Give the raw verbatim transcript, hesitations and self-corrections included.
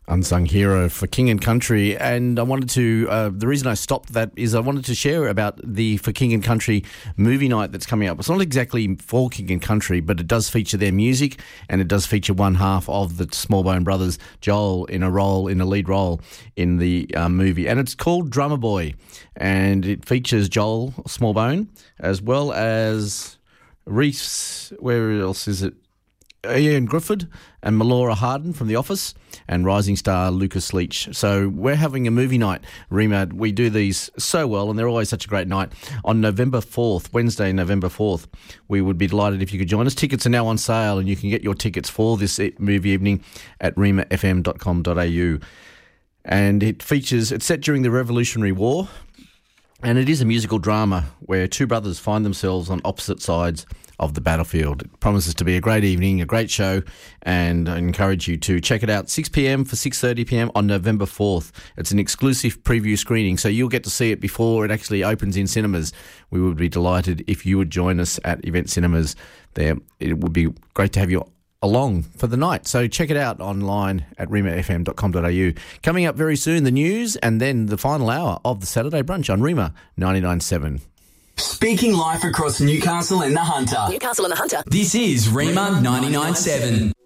Unsung hero for King and Country. And I wanted to, uh, the reason I stopped that is I wanted to share about the For King and Country movie night that's coming up. It's not exactly for King and Country, but it does feature their music, and it does feature one half of the Smallbone brothers, Joel, in a role, in a lead role in the uh, movie. And it's called Drummer Boy, and it features Joel Smallbone as well as Reese, where else is it? Ian Griffith and Melora Harden from The Office, and rising star Lucas Leach. So we're having a movie night, Rima. We do these so well, and they're always such a great night. On November fourth, Wednesday, November fourth, we would be delighted if you could join us. Tickets are now on sale, and you can get your tickets for this movie evening at rima f m dot com dot a u. And it features, it's set during the Revolutionary War, and it is a musical drama where two brothers find themselves on opposite sides of the battlefield. It promises to be a great evening, a great show, and I encourage you to check it out. six p.m. for six thirty p.m. on November fourth. It's an exclusive preview screening, so you'll get to see it before it actually opens in cinemas. We would be delighted if you would join us at Event Cinemas there. It would be great to have you along for the night. So check it out online at rima f m dot com dot a u. Coming up very soon, the news, and then the final hour of the Saturday Brunch on Rima ninety-nine point seven. Speaking life across Newcastle and the Hunter. Newcastle and the Hunter. This is Rima ninety-nine point seven.